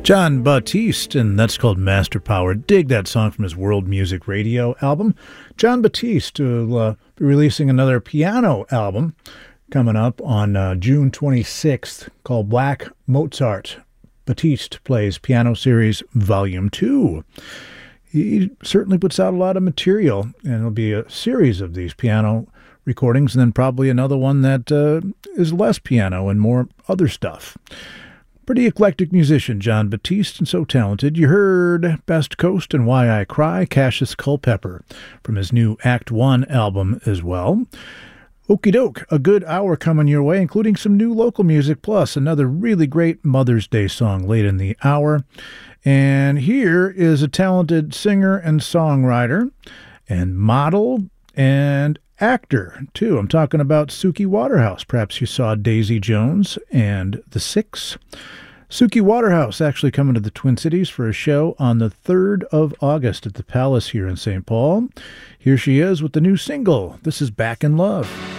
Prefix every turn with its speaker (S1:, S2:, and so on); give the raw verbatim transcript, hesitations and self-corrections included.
S1: Jon Batiste, and that's called Master Power. Dig that song from his World Music Radio album. Jon Batiste will uh, be releasing another piano album coming up on uh, June twenty-sixth called Black Mozart. Batiste Plays Piano Series Volume two. He certainly puts out a lot of material, and it'll be a series of these piano recordings, and then probably another one that uh, is less piano and more other stuff. Pretty eclectic musician, Jon Batiste, and so talented. You heard Best Coast and Why I Cry, Cassius Culpepper, from his new Act One album as well. Okie doke, a good hour coming your way, including some new local music, plus another really great Mother's Day song late in the hour. And here is a talented singer and songwriter and model and actor, too. I'm talking about Suki Waterhouse. Perhaps you saw Daisy Jones and The Six. Suki Waterhouse actually coming to the Twin Cities for a show on the third of August at the Palace here in Saint Paul. Here she is with the new single. This is Back in Love.